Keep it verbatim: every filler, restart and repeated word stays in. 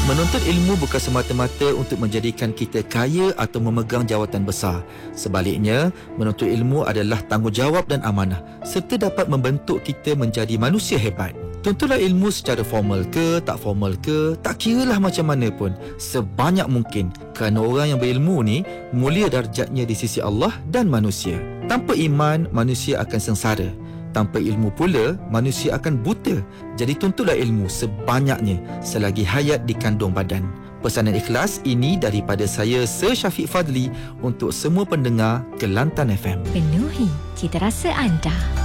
Menuntut ilmu bukan semata-mata untuk menjadikan kita kaya atau memegang jawatan besar. Sebaliknya, menuntut ilmu adalah tanggungjawab dan amanah serta dapat membentuk kita menjadi manusia hebat. Tuntutlah ilmu secara formal ke, tak formal ke, tak kiralah macam mana pun, sebanyak mungkin, kerana orang yang berilmu ni mulia darjatnya di sisi Allah dan manusia. Tanpa iman, manusia akan sengsara. Tanpa ilmu pula, manusia akan buta. Jadi tuntutlah ilmu sebanyaknya selagi hayat dikandung badan. Pesanan ikhlas ini daripada saya, Sir Syafiq Fadli, untuk semua pendengar Kelantan F M. Penuhi cita rasa anda.